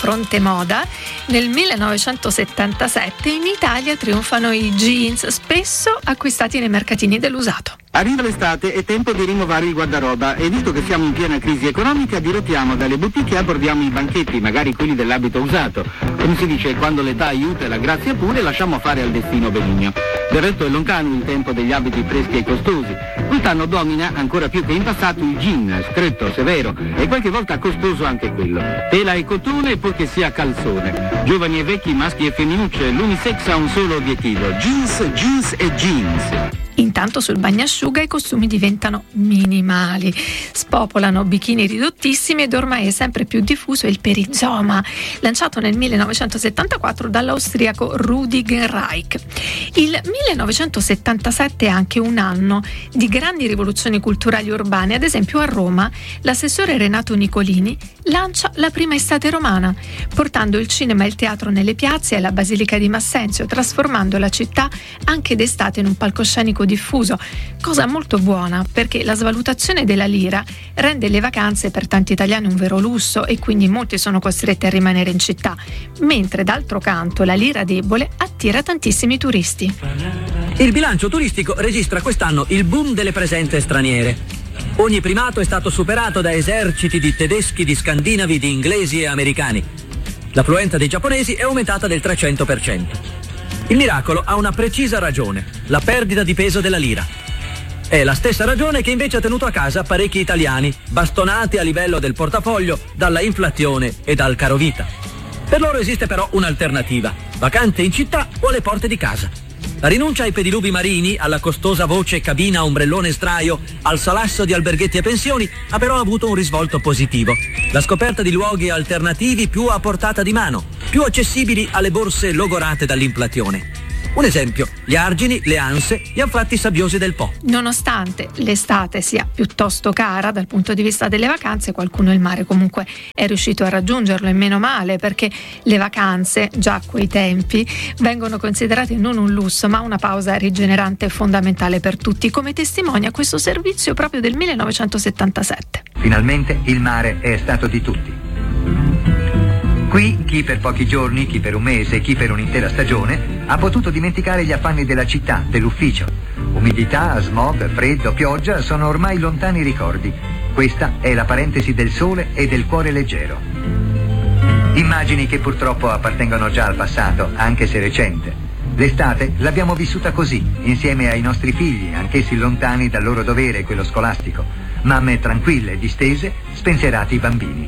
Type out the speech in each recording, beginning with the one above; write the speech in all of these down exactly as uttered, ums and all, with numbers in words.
fronte moda, nel millenovecentosettantasette in Italia trionfano i jeans, spesso acquistati nei mercatini dell'usato. Arriva l'estate, è tempo di rinnovare il guardaroba e visto che siamo in piena crisi economica dirottiamo dalle boutique e abbordiamo i banchetti, magari quelli dell'abito usato. Come si dice, quando l'età aiuta e la grazia pure, lasciamo fare al destino benigno. Del resto è lontano il tempo degli abiti freschi e costosi. Quest'anno domina, ancora più che in passato, il jean, stretto, severo e qualche volta costoso anche quello. Tela e cotone purché sia calzone. Giovani e vecchi, maschi e femminucce, l'unisex ha un solo obiettivo: jeans, jeans e jeans. Intanto sul bagnasciuga i costumi diventano minimali, spopolano bikini ridottissimi ed ormai è sempre più diffuso il perizoma, lanciato nel millenovecentosettantaquattro dall'austriaco Rüdiger Reich. Il millenovecentosettantasette è anche un anno di grandi rivoluzioni culturali urbane. Ad esempio a Roma l'assessore Renato Nicolini lancia la prima estate romana, portando il cinema e il teatro nelle piazze e la Basilica di Massenzio, trasformando la città anche d'estate in un palcoscenico diffuso, cosa molto buona perché la svalutazione della lira rende le vacanze per tanti italiani un vero lusso e quindi molti sono costretti a rimanere in città, mentre d'altro canto la lira debole attira tantissimi turisti. Il bilancio turistico registra quest'anno il boom delle presenze straniere. Ogni primato è stato superato da eserciti di tedeschi, di scandinavi, di inglesi e americani. L'affluenza dei giapponesi è aumentata del trecento per cento. Il miracolo ha una precisa ragione: la perdita di peso della lira. È la stessa ragione che invece ha tenuto a casa parecchi italiani, bastonati a livello del portafoglio dalla inflazione e dal carovita. Per loro esiste però un'alternativa: vacanze in città o alle porte di casa. La rinuncia ai pediluvi marini, alla costosa voce cabina ombrellone sdraio, al salasso di alberghetti e pensioni ha però avuto un risvolto positivo: la scoperta di luoghi alternativi più a portata di mano, più accessibili alle borse logorate dall'inflazione. Un esempio: gli argini, le anse, gli anfratti sabbiosi del Po. Nonostante l'estate sia piuttosto cara dal punto di vista delle vacanze, qualcuno il mare comunque è riuscito a raggiungerlo, e meno male, perché le vacanze, già a quei tempi, vengono considerate non un lusso ma una pausa rigenerante fondamentale per tutti, come testimonia questo servizio proprio del millenovecentosettantasette. Finalmente il mare è stato di tutti. Qui chi per pochi giorni, chi per un mese, chi per un'intera stagione ha potuto dimenticare gli affanni della città, dell'ufficio. Umidità, smog, freddo, pioggia sono ormai lontani ricordi. Questa è la parentesi del sole e del cuore leggero. Immagini che purtroppo appartengono già al passato, anche se recente. L'estate l'abbiamo vissuta così, insieme ai nostri figli, anch'essi lontani dal loro dovere, quello scolastico. Mamme tranquille, distese, spensierati i bambini.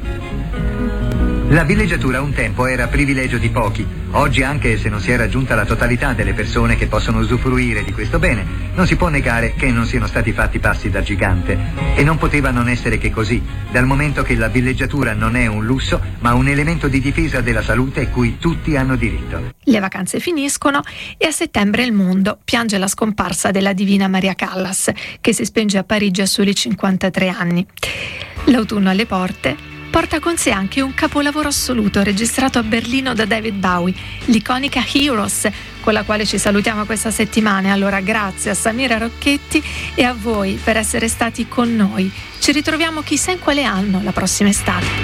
La villeggiatura un tempo era privilegio di pochi. Oggi, anche se non si è raggiunta la totalità delle persone che possono usufruire di questo bene, non si può negare che non siano stati fatti passi da gigante. E non poteva non essere che così, dal momento che la villeggiatura non è un lusso, ma un elemento di difesa della salute cui tutti hanno diritto. Le vacanze finiscono e a settembre il mondo piange la scomparsa della divina Maria Callas, che si spenge a Parigi a soli cinquantatré anni. L'autunno alle porte porta con sé anche un capolavoro assoluto registrato a Berlino da David Bowie, l'iconica Heroes, con la quale ci salutiamo questa settimana. Allora grazie a Samira Rocchetti e a voi per essere stati con noi. Ci ritroviamo chissà in quale anno la prossima estate.